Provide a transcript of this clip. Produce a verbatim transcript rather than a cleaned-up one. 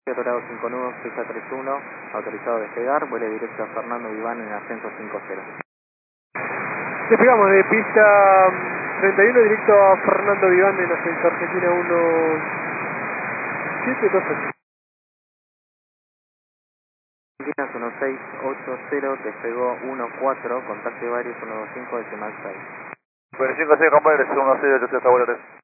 Dorado cinco nudos, fija tres uno, autorizado a despegar, vuele directo a Fernando Viván en ascenso cinco cero. Despegamos de pista treinta y uno directo a Fernando Viván en ascenso Argentina uno siete dos ocho. Argentinas uno seis ocho cero, despegó uno cuatro, contacto de varios uno dos cinco, decimal seis. cinco seis, compañeros, uno seis ocho cero, hasta